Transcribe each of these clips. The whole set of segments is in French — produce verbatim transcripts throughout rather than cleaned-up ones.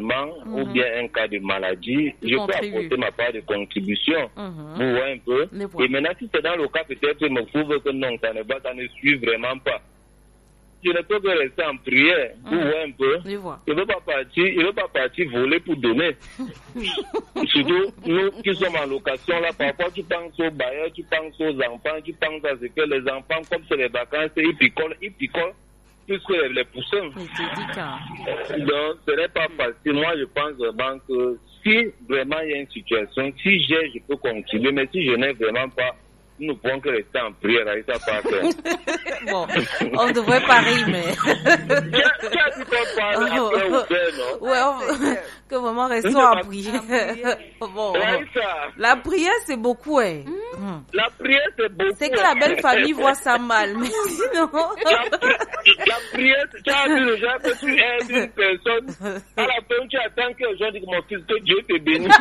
déplacement mm-hmm. ou bien un cas de maladie, tu je contribues. peux apporter ma part de contribution. Mm-hmm. Vous voyez un peu. Et maintenant, si c'est dans le cas, peut-être, je me trouve que non, ça ne va, ça ne suit vraiment pas. Je ne peux que rester en prière. Vous mmh. voyez un peu. Je vois. Il ne veut pas partir, il veut pas partir voler pour donner. Surtout, nous qui sommes en location, là, parfois, tu penses aux bailleurs, tu penses aux enfants, tu penses à ce que les enfants, comme c'est les vacances, ils picolent, ils picolent plus que les poussins. Donc, ce n'est pas facile. Moi, je pense vraiment que si vraiment il y a une situation, si j'ai, je peux continuer, mais si je n'ai vraiment pas, nous ne pouvons que rester en prière, Aïssa Parker. Bon, on devrait parier, mais... Tu as dit qu'on parle après ou faire, non? Ouais, on... que vraiment restons en prière. Bon, la prière, c'est beaucoup, hein. Mm. La prière, c'est beaucoup. C'est que la belle famille voit ça mal, mais sinon... La, la prière, tu as dit déjà que tu aides une personne. À la fin, tu attends que les gens disent, mon fils, que Dieu te bénisse.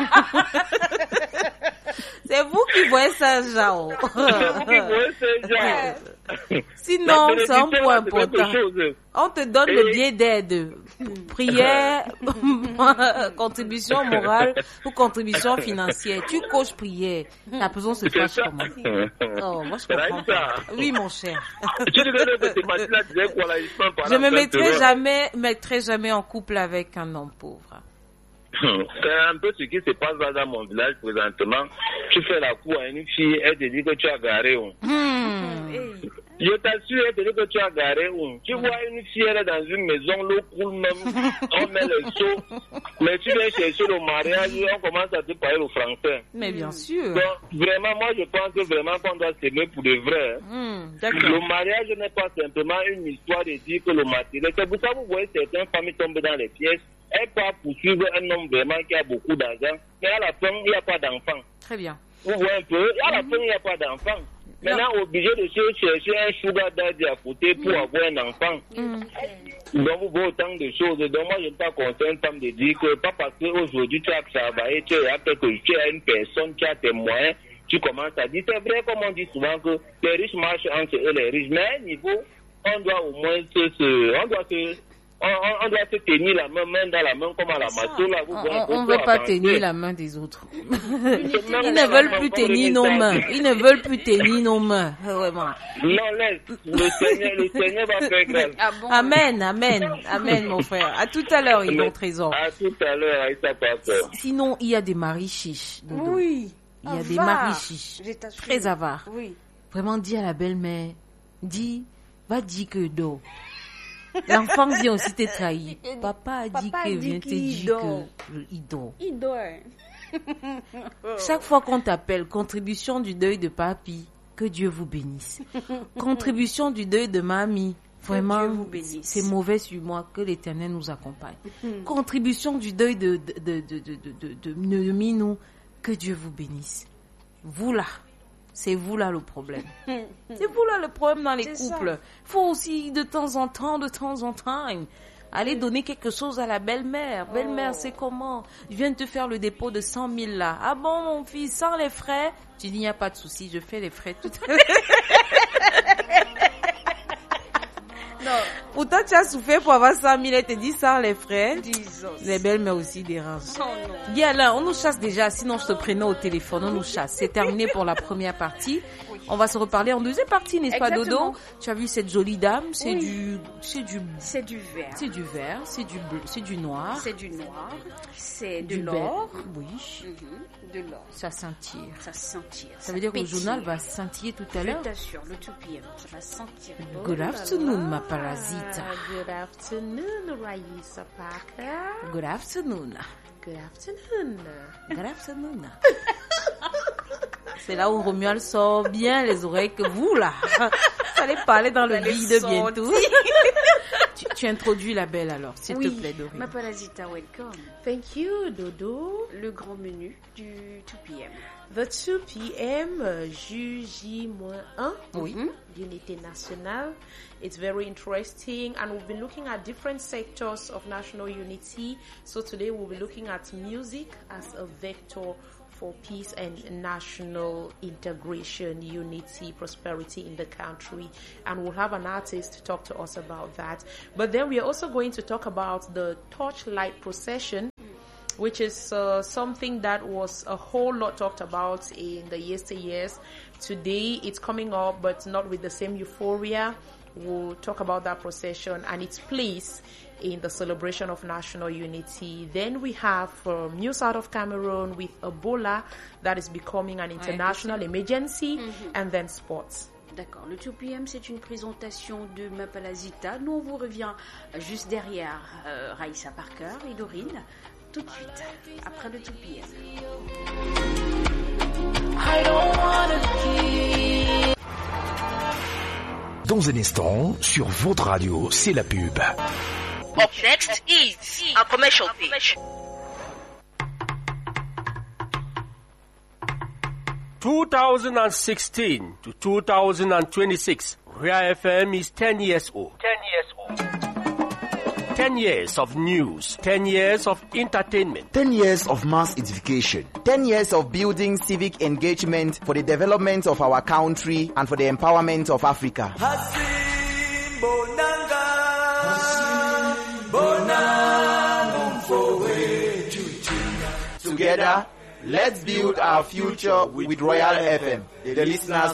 C'est vous qui voyez ça, Jean. Sinon, c'est un point important. On te donne le billet d'aide. Prière, contribution morale ou contribution financière. Tu coches prière. La personne se fâche comment? Oh, moi je comprends pas. Oui, mon cher. Je me mettrai jamais, mettrai jamais en couple avec un homme pauvre. C'est un peu ce qui se passe dans mon village présentement. Tu fais la cour à une fille, elle te dit que tu as garé. Hmm. Je t'assure, elle te dit que tu as garé. Tu vois une fille, elle est dans une maison, l'eau coule même, on met le seau. Mais tu viens chercher le mariage, on commence à te parler le français. Mais bien sûr. Donc, vraiment, moi, je pense que vraiment qu'on doit s'aimer pour de vrai. Hmm, le mariage n'est pas simplement une histoire de dire que le matériel. C'est pour ça que vous voyez certaines familles tomber dans les pièges. Elle peut poursuivre un homme vraiment qui a beaucoup d'argent, mais à la fin, il n'y a pas d'enfant. Très bien. Vous voyez un peu, à la fin, il n'y a pas d'enfant. Maintenant, obligé de se chercher un sugar daddy à côté pour mmh. avoir un enfant. Mmh. Donc, vous voyez autant de choses. Donc, moi, je ne suis pas conseillé une femme de dire que pas parce qu'aujourd'hui, tu as travaillé, tu as, tu as une personne, tu as tes moyens, tu commences à dire, c'est vrai, comme on dit souvent, que les riches marchent entre eux, les riches. Mais à un niveau, on doit au moins se... se on doit se On, on, on doit se tenir la main, main dans la main comme à la maçon. Là, vous on ne veut pas avancer. Tenir la main des autres. Ils ne veulent plus tenir nos mains. Ils ne veulent plus tenir nos mains. Vraiment. Non, laisse. Le Seigneur, le Seigneur va faire grâce. Ah bon? Amen, amen, amen, mon frère. À tout à l'heure, ils ont raison. À tout à l'heure, Aïssa Parker. Sinon, il y a des maris chiches. Dodo. Oui. Il y a des maris chiches. Très avares. Oui. Vraiment, dis à la belle-mère, dis, va dire que do. L'enfant vient aussi te trahir. Papa a dit Papa que vient te dire qu'il dort. Il dort. Chaque fois qu'on t'appelle, contribution du deuil de papi, que Dieu vous bénisse. Contribution du deuil de mamie, vraiment, c'est mauvais sur moi, que l'Éternel nous accompagne. Contribution du deuil de, de, de, de, de, de, de, de, de Minou, que Dieu vous bénisse. Vous là. C'est vous là le problème. C'est vous là le problème dans les c'est couples. Il faut aussi de temps en temps, de temps en temps, aller donner quelque chose à la belle-mère. Oh. Belle-mère, c'est comment? Je viens de te faire le dépôt de cent mille là. Ah bon, mon fils, sans les frais? Tu dis, il n'y a pas de souci, je fais les frais tout à l'heure. Non. Pourtant, tu as souffert pour avoir cent mille et te dis sans les frais. Jesus. Les belles-mères aussi dérangent. Oh non. Bien là, on nous chasse déjà. Sinon, je te prenais au téléphone. On nous chasse. C'est terminé pour la première partie. On va se reparler en deuxième partie, n'est-ce pas, Dodo? Tu as vu cette jolie dame? C'est oui. du, c'est du, c'est du vert. C'est du vert. C'est du bleu. C'est du noir. C'est du noir. C'est de l'or. Oui. Mm-hmm. De l'or. Ça scintille. Ça scintille. Ça, ça veut dire que le journal va scintiller tout à l'heure? Je t'assure, le two p m, ça va sentir. Good afternoon, ma parasita. Good afternoon, Raissa Parker. Good afternoon. Good afternoon. Good afternoon. C'est là où Romuald sort bien les oreilles que vous, là. Vous allez parler dans le vide bientôt. tu, tu introduis la belle alors, s'il oui, te plaît, Dorine. Ma parasita, welcome. Thank you, Dodo. Le grand menu du two p m. The two p m, J J one. Oui. Unité nationale. It's very interesting, and we've been looking at different sectors of national unity. So today we'll be looking at music as a vector for peace and national integration, unity, prosperity in the country. And we'll have an artist talk to us about that. But then we are also going to talk about the torchlight procession which is uh, something that was a whole lot talked about in the yesteryears. Today it's coming up, but not with the same euphoria. We'll talk about that procession and its place in the celebration of national unity. Then we have um, news out of Cameroon with Ebola that is becoming an international ouais, emergency, mm-hmm. and then sports. D'accord, le two P M c'est une présentation de Mapalazita. Nous on vous revient juste derrière euh, Raissa Parker et Dorine, tout de suite, après le two P M. I don't wanna keep... Dans un instant, sur votre radio, c'est la pub. Up next is a commercial page. twenty sixteen to two thousand twenty-six, Ria F M is ten years old. ten years old. ten years of news, ten years of entertainment, ten years of mass edification, ten years of building civic engagement for the development of our country and for the empowerment of Africa. Together, let's build our future with Royal F M. The listeners